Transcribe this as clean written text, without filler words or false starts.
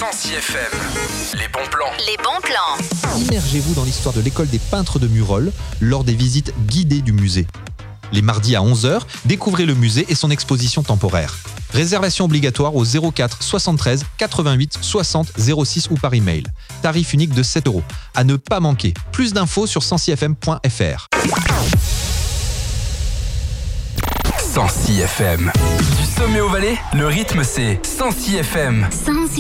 Sancy FM. Les bons plans. Les bons plans. Immergez-vous dans l'histoire de l'école des peintres de Murol lors des visites guidées du musée. Les mardis à 11h, découvrez le musée et son exposition temporaire. Réservation obligatoire au 04 73 88 60 06 ou par email. Tarif unique de 7 €. À ne pas manquer. Plus d'infos sur sancyfm.fr. Sancy FM. Du sommet au Valais, le rythme c'est Sancy FM. Sancy.